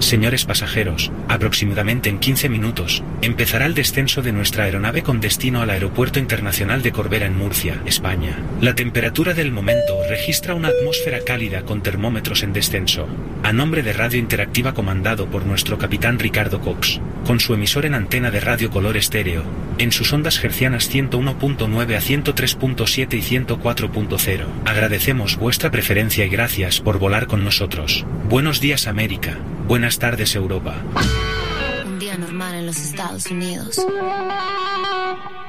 Señores pasajeros, aproximadamente en 15 minutos, empezará el descenso de nuestra aeronave con destino al Aeropuerto Internacional de Corbera en Murcia, España. La temperatura del momento registra una atmósfera cálida con termómetros en descenso. A nombre de Radio Interactiva comandado por nuestro capitán Ricardo Cox, con su emisor en antena de radio color estéreo, en sus ondas hercianas 101.9 a 103.7 y 104.0. Agradecemos vuestra preferencia y gracias por volar con nosotros. Buenos días América, buenas tardes Europa. Un día normal en los Estados Unidos.